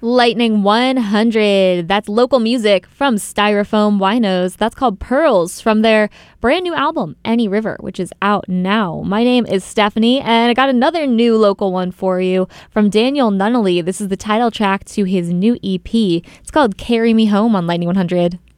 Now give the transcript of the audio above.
Lightning 100. That's local music from Styrofoam Winos. That's called Pearls from their brand new album, Any River, which is out now. My name is Stephanie, and I got another new local one for you from Daniel Nunnally. This is the title track to his new EP. It's called Carry Me Home on Lightning 100.